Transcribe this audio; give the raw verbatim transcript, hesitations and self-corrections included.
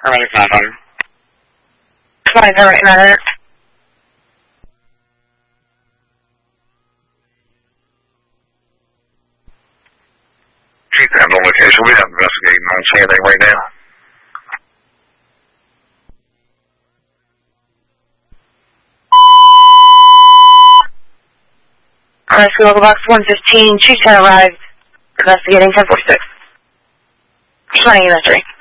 Alright, five hundred. Five right matter. Keep that on location. We have investigating. I don't see anything right now. Alright, so local box one fifteen, two ten arrived. Investigating ten forty-six. Just running in that three.